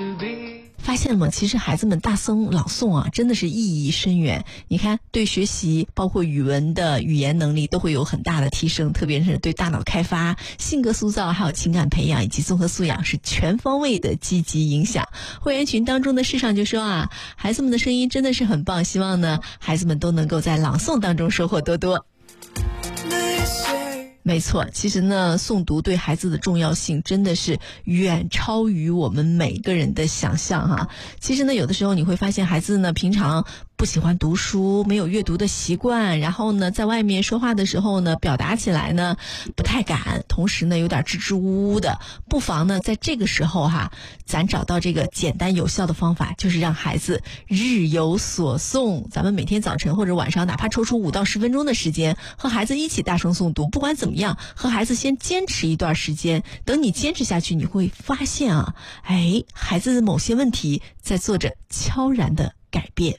发现了吗？其实孩子们大声朗诵啊，真的是意义深远。你看，对学习包括语文的语言能力都会有很大的提升，特别是对大脑开发、性格塑造还有情感培养以及综合素养是全方位的积极影响。会员群当中的市场就说啊，孩子们的声音真的是很棒，希望呢孩子们都能够在朗诵当中收获多多。没错，其实呢，诵读对孩子的重要性真的是远超于我们每个人的想象哈。其实呢，有的时候你会发现孩子呢，平常不喜欢读书，没有阅读的习惯，然后呢，在外面说话的时候呢，表达起来呢不太敢，同时呢有点支支吾吾的。不妨呢，在这个时候哈，咱找到这个简单有效的方法，就是让孩子日有所诵。咱们每天早晨或者晚上，哪怕抽出5到10分钟的时间，和孩子一起大声诵读。不管怎么样，和孩子先坚持一段时间，等你坚持下去，你会发现啊，孩子的某些问题在做着悄然的改变。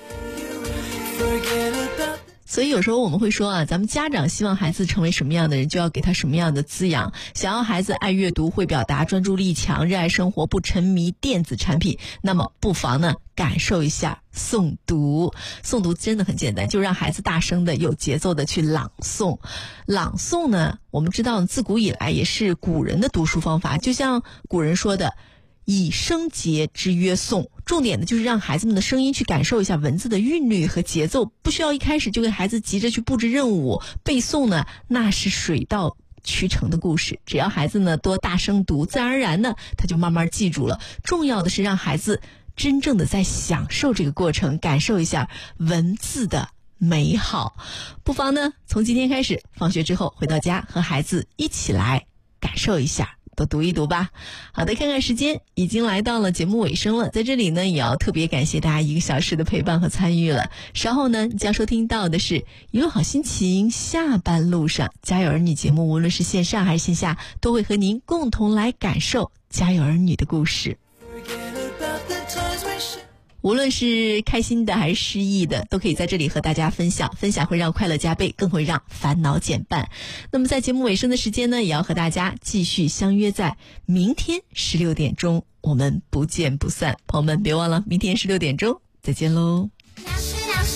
所以有时候我们会说啊，咱们家长希望孩子成为什么样的人，就要给他什么样的滋养。想要孩子爱阅读、会表达、专注力强、热爱生活、不沉迷电子产品，那么不妨呢感受一下诵读。诵读真的很简单，就让孩子大声的、有节奏的去朗诵。朗诵呢，我们知道自古以来也是古人的读书方法，就像古人说的，以声节之曰诵。重点的就是让孩子们的声音去感受一下文字的韵律和节奏，不需要一开始就给孩子急着去布置任务。背诵呢，那是水到渠成的故事，只要孩子呢多大声读，自然而然呢他就慢慢记住了。重要的是让孩子真正的在享受这个过程，感受一下文字的美好。不妨呢从今天开始，放学之后回到家和孩子一起来感受一下，多读一读吧。好的，看看时间已经来到了节目尾声了，在这里呢也要特别感谢大家1个小时的陪伴和参与了。稍后呢将收听到的是一路好心情下班路上家有儿女节目，无论是线上还是线下，都会和您共同来感受家有儿女的故事。无论是开心的还是失意的，都可以在这里和大家分享，分享会让快乐加倍，更会让烦恼减半。那么在节目尾声的时间呢，也要和大家继续相约在明天16点钟，我们不见不散。朋友们别忘了明天16点钟再见喽。